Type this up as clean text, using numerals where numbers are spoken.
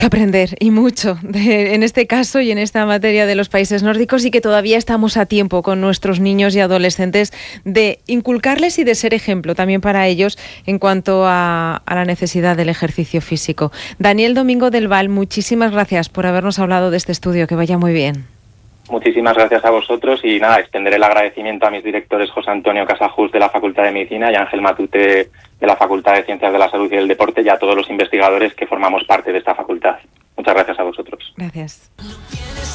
Que aprender, y mucho, en este caso y en esta materia de los países nórdicos, y que todavía estamos a tiempo con nuestros niños y adolescentes de inculcarles y de ser ejemplo también para ellos en cuanto a la necesidad del ejercicio físico. Daniel Domingo del Val, muchísimas gracias por habernos hablado de este estudio. Que vaya muy bien. Muchísimas gracias a vosotros y nada, extenderé el agradecimiento a mis directores José Antonio Casajus de la Facultad de Medicina y Ángel Matute de la Facultad de Ciencias de la Salud y del Deporte y a todos los investigadores que formamos parte de esta facultad. Muchas gracias a vosotros. Gracias.